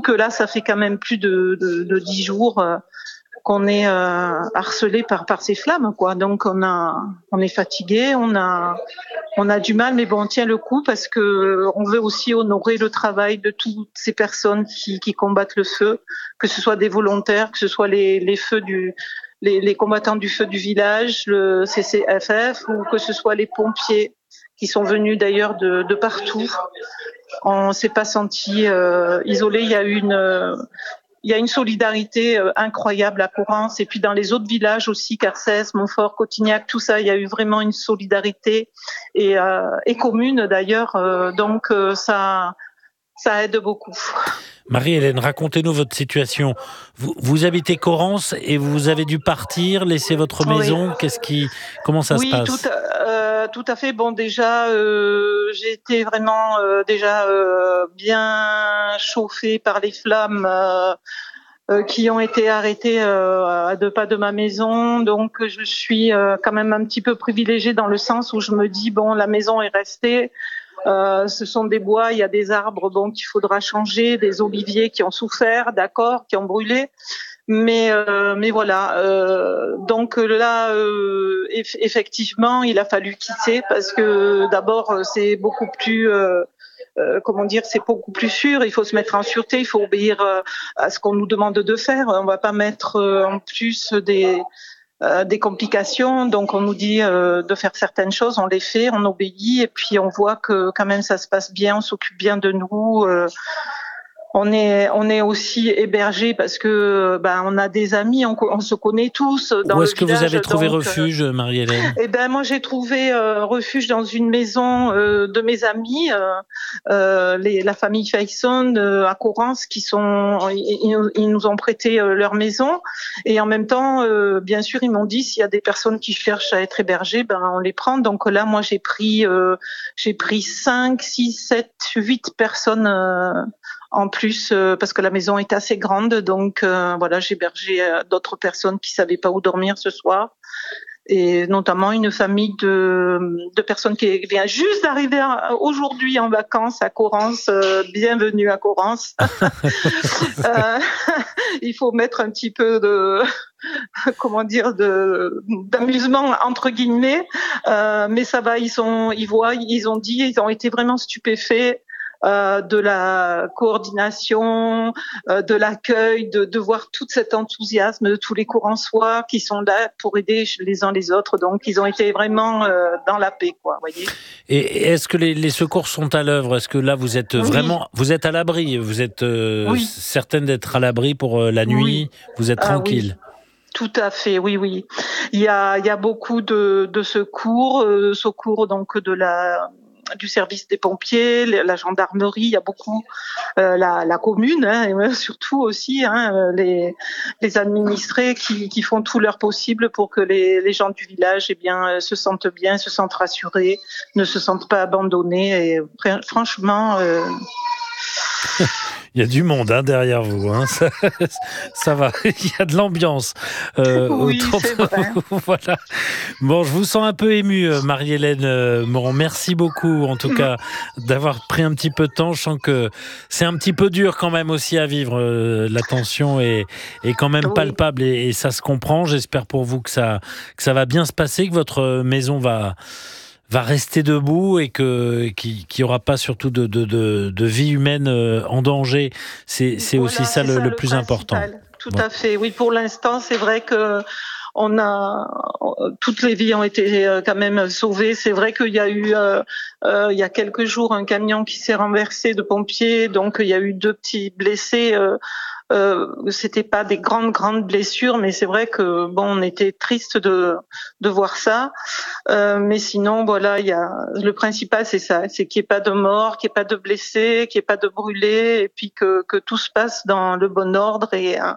que là, ça fait quand même plus de 10 jours qu'on est harcelé par ces flammes, quoi. Donc on est fatigué, on a du mal, mais bon, on tient le coup parce que on veut aussi honorer le travail de toutes ces personnes qui combattent le feu, que ce soit des volontaires, que ce soit les combattants du feu du village, le CCFF, ou que ce soit les pompiers qui sont venus d'ailleurs de partout. On s'est pas senti isolé. Il y a une solidarité incroyable à Courrens, et puis dans les autres villages aussi, Carcès, Montfort, Cotignac, tout ça, il y a eu vraiment une solidarité et commune d'ailleurs. Donc ça aide beaucoup. Marie-Hélène, racontez-nous votre situation. Vous habitez Courrens et vous avez dû partir, laisser votre maison. Comment ça se Oui, passe? tout à fait. Bon, déjà, j'ai été vraiment déjà bien chauffée par les flammes qui ont été arrêtées à 2 pas de ma maison. Donc, je suis quand même un petit peu privilégiée dans le sens où je me dis, bon, la maison est restée. Ce sont des bois, il y a des arbres qu'il faudra changer, des oliviers qui ont souffert, d'accord, qui ont brûlé. Mais voilà. Donc là, effectivement, il a fallu quitter parce que d'abord, c'est beaucoup plus, c'est beaucoup plus sûr. Il faut se mettre en sûreté, il faut obéir à ce qu'on nous demande de faire. On va pas mettre en plus des complications. Donc on nous dit de faire certaines choses, on les fait, on obéit, et puis on voit que quand même ça se passe bien, on s'occupe bien de nous. On est aussi hébergés parce que on a des amis, on se connaît tous dans Où le est-ce que vous village. avez trouvé Donc, refuge, Marie-Hélène? moi j'ai trouvé refuge dans une maison de mes amis, la famille Faison à Courrens, ils nous ont prêté leur maison, et en même temps, bien sûr, ils m'ont dit s'il y a des personnes qui cherchent à être hébergées, on les prend. Donc là, moi j'ai pris 5, 6, 7, 8 personnes. En plus, parce que la maison est assez grande, donc voilà, j'ai hébergé d'autres personnes qui savaient pas où dormir ce soir, et notamment une famille de personnes qui vient juste d'arriver aujourd'hui en vacances à Courrens. Bienvenue à Courrens. Il faut mettre un petit peu d'amusement entre guillemets, mais ça va. Ils ont été vraiment stupéfaits de la coordination, de l'accueil, de voir tout cet enthousiasme de tous les Courençois qui sont là pour aider les uns les autres. Donc, ils ont été vraiment dans la paix, quoi, voyez. Et est-ce que les secours sont à l'œuvre? Est-ce que là, vous êtes vraiment, vous êtes à l'abri? Vous êtes certaine d'être à l'abri pour la nuit? Vous êtes tranquille? Oui. Tout à fait, oui, oui. Il y a beaucoup de secours, donc du service des pompiers, la gendarmerie, il y a beaucoup la commune, et surtout aussi les administrés qui font tout leur possible pour que les gens du village se sentent bien, se sentent rassurés, ne se sentent pas abandonnés. Et franchement, il y a du monde derrière vous, ça va, il y a de l'ambiance oui, autour c'est de vrai. vous. Voilà. Bon, je vous sens un peu émue, Marie-Hélène Moron. Merci beaucoup, en tout cas, d'avoir pris un petit peu de temps. Je sens que c'est un petit peu dur quand même aussi à vivre. La tension est quand même palpable, et ça se comprend. J'espère pour vous que ça va bien se passer, que votre maison va rester debout, et qu'il n'y aura pas surtout de vie humaine en danger. C'est aussi ça le plus important. Tout à fait. Oui, pour l'instant, c'est vrai que toutes les vies ont été quand même sauvées. C'est vrai qu'il y a eu il y a quelques jours un camion qui s'est renversé de pompiers, donc il y a eu 2 petits blessés. C'était pas des grandes blessures, mais c'est vrai que on était triste de voir ça. Mais sinon, voilà, le principal, c'est ça, c'est qu'il n'y ait pas de morts, qu'il n'y ait pas de blessés, qu'il n'y ait pas de brûlés, et puis que tout se passe dans le bon ordre,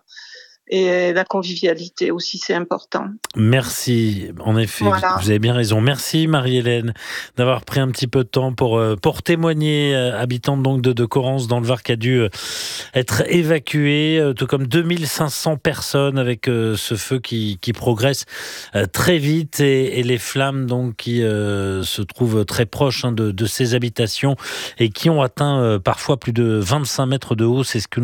et la convivialité aussi, c'est important. Merci, en effet, Voilà. vous avez bien raison. Merci, Marie-Hélène, d'avoir pris un petit peu de temps pour témoigner, habitante donc de Courrens dans le Var, qui a dû être évacuée, tout comme 2500 personnes, avec ce feu qui progresse très vite, et les flammes donc qui se trouvent très proches de ces habitations, et qui ont atteint parfois plus de 25 mètres de haut. C'est ce que